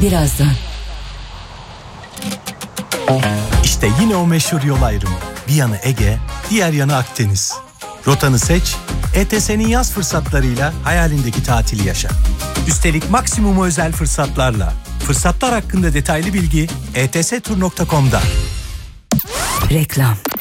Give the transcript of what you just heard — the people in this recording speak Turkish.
birazdan. İşte yine o meşhur yol ayrımı. Bir yanı Ege, diğer yanı Akdeniz. Rotanı seç, ETS'nin yaz fırsatlarıyla hayalindeki tatili yaşa. Üstelik maksimum özel fırsatlarla. Fırsatlar hakkında detaylı bilgi etstur.com'da. Reklam.